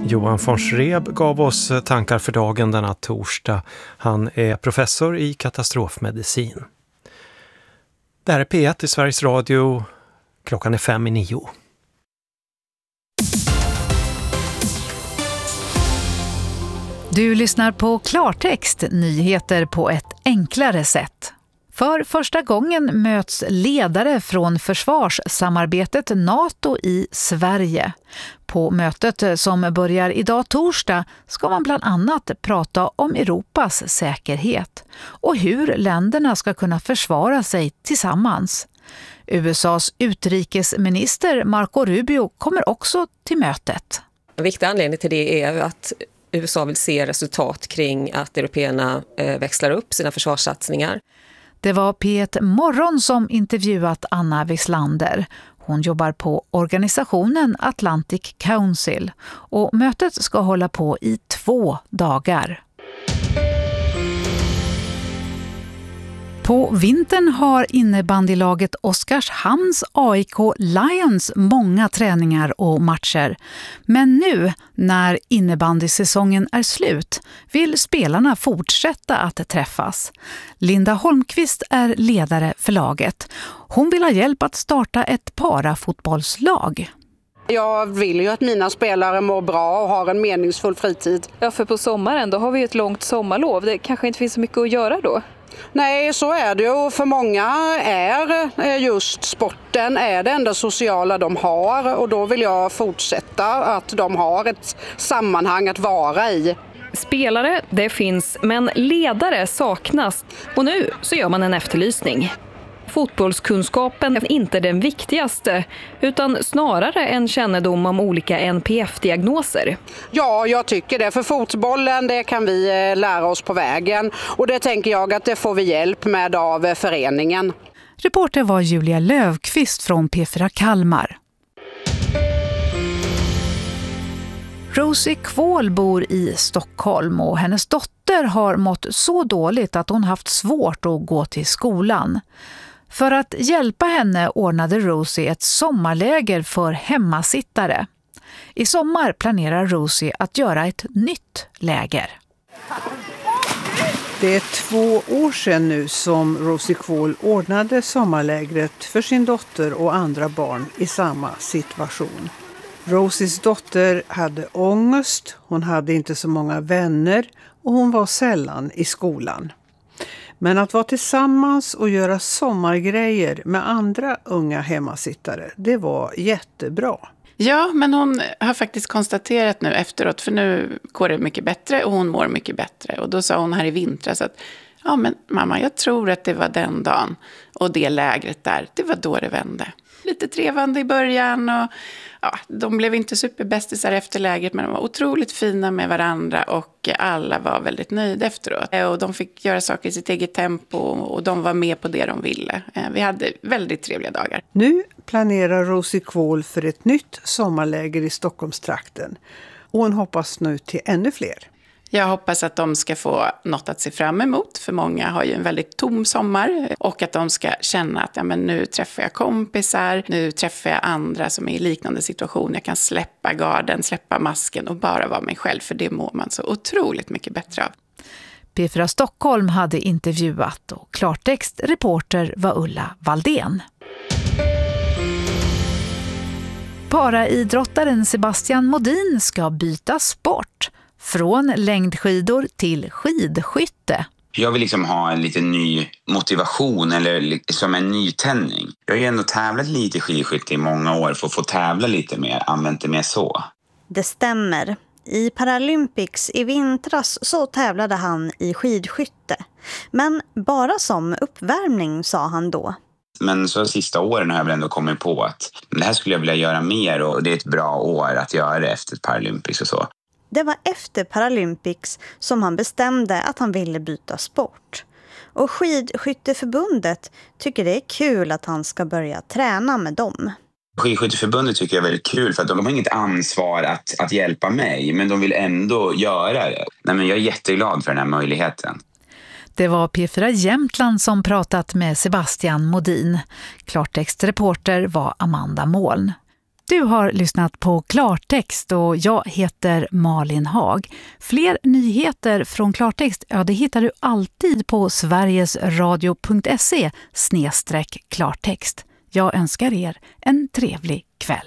Johan von Schreb gav oss tankar för dagen denna torsdag. Han är professor i katastrofmedicin. Det här är P1 i Sveriges Radio. Klockan är 8:55. Du lyssnar på Klartext, nyheter på ett enklare sätt. För första gången möts ledare från försvarssamarbetet NATO i Sverige. På mötet som börjar idag torsdag ska man bland annat prata om Europas säkerhet och hur länderna ska kunna försvara sig tillsammans. USAs utrikesminister Marco Rubio kommer också till mötet. En viktig anledning till det är att USA vill se resultat kring att européerna växlar upp sina försvarssatsningar. Det var P1 Morgon som intervjuat Anna Wieslander. Hon jobbar på organisationen Atlantic Council och mötet ska hålla på i 2 dagar. På vintern har innebandylaget Oskarshamns AIK Lions många träningar och matcher. Men nu, när innebandysäsongen är slut, vill spelarna fortsätta att träffas. Linda Holmqvist är ledare för laget. Hon vill ha hjälp att starta ett parafotbollslag. Jag vill ju att mina spelare mår bra och har en meningsfull fritid. Ja, för på sommaren då har vi ett långt sommarlov. Det kanske inte finns så mycket att göra då. Nej, så är det ju. För många är just sporten är det enda sociala de har. Och då vill jag fortsätta att de har ett sammanhang att vara i. Spelare, det finns, men ledare saknas. Och nu så gör man en efterlysning. Fotbollskunskapen är inte den viktigaste, utan snarare en kännedom om olika NPF-diagnoser. Ja, jag tycker det. För fotbollen, det kan vi lära oss på vägen. Och det tänker jag att det får vi hjälp med av föreningen. Reporter var Julia Lövqvist från P4 Kalmar. Rosie Kvål bor i Stockholm och hennes dotter har mått så dåligt att hon haft svårt att gå till skolan. För att hjälpa henne ordnade Rosie ett sommarläger för hemmasittare. I sommar planerar Rosie att göra ett nytt läger. Det är 2 år sedan nu som Rosie Kvål ordnade sommarlägret för sin dotter och andra barn i samma situation. Rosies dotter hade ångest, hon hade inte så många vänner och hon var sällan i skolan. Men att vara tillsammans och göra sommargrejer med andra unga hemmasittare, det var jättebra. Ja, men hon har faktiskt konstaterat nu efteråt, för nu går det mycket bättre och hon mår mycket bättre. Och då sa hon här i vintras att, ja men mamma, jag tror att det var den dagen och det lägret där, det var då det vände. Lite trevande i början och ja, de blev inte superbästisar efter lägret, men de var otroligt fina med varandra och alla var väldigt nöjda efteråt. Och de fick göra saker i sitt eget tempo och de var med på det de ville. Vi hade väldigt trevliga dagar. Nu planerar Rosie Kvål för ett nytt sommarläger i Stockholmstrakten och hon hoppas nu till ännu fler. Jag hoppas att de ska få något att se fram emot, för många har ju en väldigt tom sommar, och att de ska känna att ja, men nu träffar jag kompisar, nu träffar jag andra som är i liknande situation. Jag kan släppa garden, släppa masken och bara vara mig själv, för det mår man så otroligt mycket bättre av. P4 Stockholm hade intervjuat och Klartext reporter var Ulla Valdén. Paraidrottaren Sebastian Modin ska byta sport. Från längdskidor till skidskytte. Jag vill liksom ha en lite ny motivation eller som en nytändning. Jag har ju ändå tävlat lite i skidskytte i många år för att få tävla lite mer, använt det mer så. Det stämmer. I Paralympics i vintras så tävlade han i skidskytte. Men bara som uppvärmning, sa han då. Men så sista åren har jag väl ändå kommit på att det här skulle jag vilja göra mer, och det är ett bra år att göra det efter Paralympics och så. Det var efter Paralympics som han bestämde att han ville byta sport. Och Skidskytteförbundet tycker det är kul att han ska börja träna med dem. Skidskytteförbundet tycker jag är väldigt kul för att de har inget ansvar att hjälpa mig, men de vill ändå göra det. Nej, men jag är jätteglad för den här möjligheten. Det var P4 Jämtland som pratat med Sebastian Modin. Klartextreporter var Amanda Moln. Du har lyssnat på Klartext och jag heter Malin Haag. Fler nyheter från Klartext, det hittar du alltid på sverigesradio.se/klartext. Jag önskar er en trevlig kväll.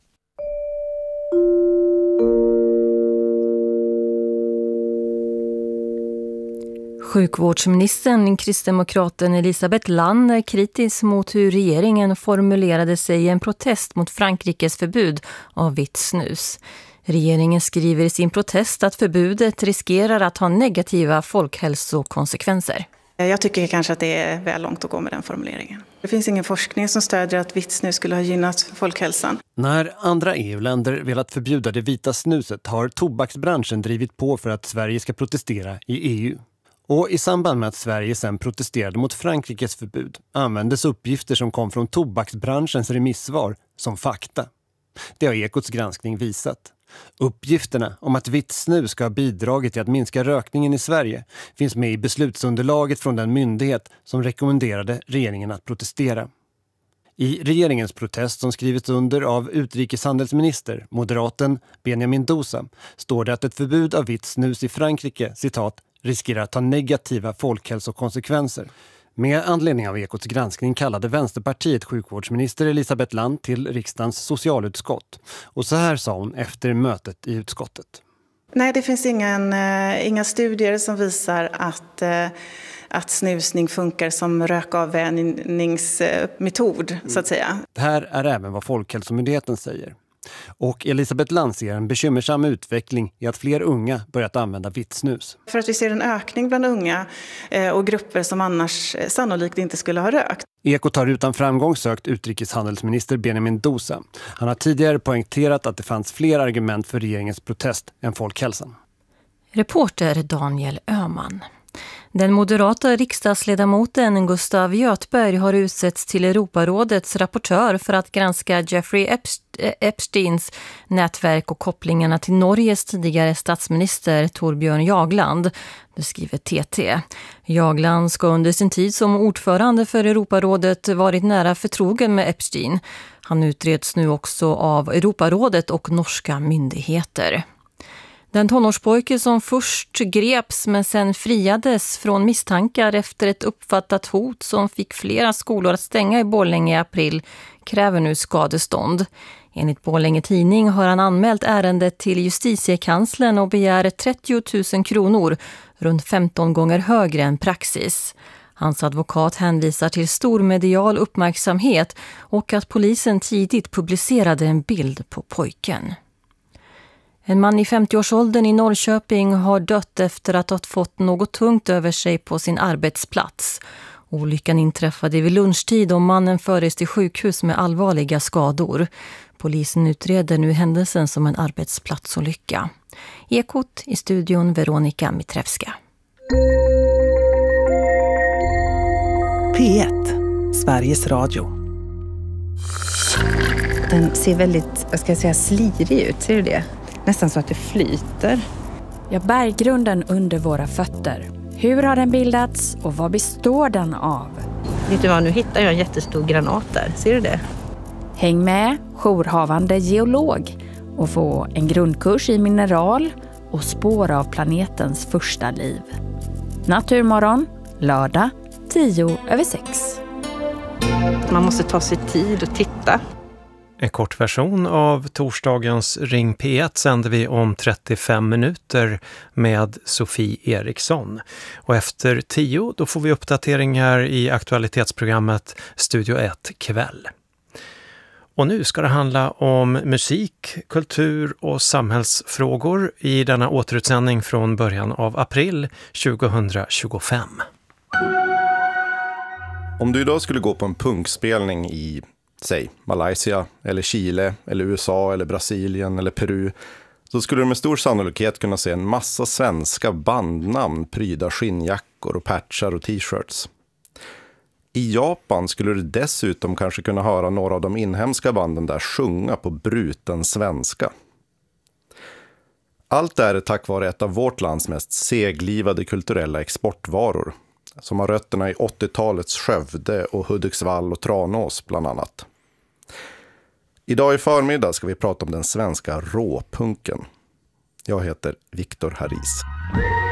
Sjukvårdsministern, kristdemokraten Elisabeth Land, är kritisk mot hur regeringen formulerade sig i en protest mot Frankrikes förbud av vitt snus. Regeringen skriver i sin protest att förbudet riskerar att ha negativa folkhälsokonsekvenser. Jag tycker kanske att det är väl långt att gå med den formuleringen. Det finns ingen forskning som stödjer att vitt snus skulle ha gynnat folkhälsan. När andra EU-länder velat förbjuda det vita snuset har tobaksbranschen drivit på för att Sverige ska protestera i EU. Och i samband med att Sverige sedan protesterade mot Frankrikes förbud användes uppgifter som kom från tobaksbranschens remissvar som fakta. Det har Ekots granskning visat. Uppgifterna om att vitt snus ska ha bidragit till att minska rökningen i Sverige finns med i beslutsunderlaget från den myndighet som rekommenderade regeringen att protestera. I regeringens protest som skrivits under av utrikeshandelsminister, moderaten Benjamin Dosa, står det att ett förbud av vitt snus i Frankrike, citat, riskerar att ha negativa folkhälsokonsekvenser. Med anledning av Ekots granskning kallade Vänsterpartiet sjukvårdsminister Elisabeth Land till riksdagens socialutskott. Och så här sa hon efter mötet i utskottet. Nej, det finns inga studier som visar att snusning funkar som rökavvänjningsmetod, så att säga. Det här är även vad Folkhälsomyndigheten säger. Och Elisabeth Land ser en bekymmersam utveckling i att fler unga börjat använda vitt snus. För att vi ser en ökning bland unga och grupper som annars sannolikt inte skulle ha rökt. Ekot har utan framgång sökt utrikeshandelsminister Benjamin Dosa. Han har tidigare poängterat att det fanns fler argument för regeringens protest än folkhälsan. Reporter Daniel Öhman. Den moderata riksdagsledamoten Gustav Göthberg har utsetts till Europarådets rapportör för att granska Jeffrey Epsteins nätverk och kopplingarna till Norges tidigare statsminister Torbjörn Jagland, det skriver TT. Jagland ska under sin tid som ordförande för Europarådet varit nära förtrogen med Epstein. Han utreds nu också av Europarådet och norska myndigheter. Den tonårspojke som först greps men sen friades från misstankar efter ett uppfattat hot som fick flera skolor att stänga i Borlänge i april kräver nu skadestånd. Enligt Borlänge tidning har han anmält ärendet till justitiekanslern och begär 30 000 kronor, runt 15 gånger högre än praxis. Hans advokat hänvisar till stor medial uppmärksamhet och att polisen tidigt publicerade en bild på pojken. En man i 50-årsåldern i Norrköping har dött efter att ha fått något tungt över sig på sin arbetsplats. Olyckan inträffade vid lunchtid och mannen fördes till sjukhus med allvarliga skador. Polisen utreder nu händelsen som en arbetsplatsolycka. Ekot i studion Veronika Mitrevska. P1, Sveriges Radio. Den ser väldigt, slirig ut, ser du det? Nästan så att det flyter. Ja, berggrunden under våra fötter. Hur har den bildats och vad består den av? Vet du vad, nu hittar jag en jättestor granat där. Ser du det? Häng med, jourhavande geolog, och få en grundkurs i mineral och spår av planetens första liv. Naturmorgon, lördag, 6:10. Man måste ta sig tid och titta. En kort version av torsdagens Ring P1 sänder vi om 35 minuter med Sofie Eriksson. Och efter 10 då får vi uppdateringar i aktualitetsprogrammet Studio 1 kväll. Och nu ska det handla om musik, kultur och samhällsfrågor i denna återutsändning från början av april 2025. Om du idag skulle gå på en punkspelning i, säg, Malaysia eller Chile eller USA eller Brasilien eller Peru, så skulle du med stor sannolikhet kunna se en massa svenska bandnamn pryda skinnjackor och patchar och t-shirts. I Japan skulle du dessutom kanske kunna höra några av de inhemska banden där sjunga på bruten svenska. Allt det är tack vare ett av vårt lands mest seglivade kulturella exportvaror, som har rötterna i 80-talets Skövde och Hudiksvall och Tranås bland annat. Idag i förmiddag ska vi prata om den svenska råpunken. Jag heter Viktor Haris.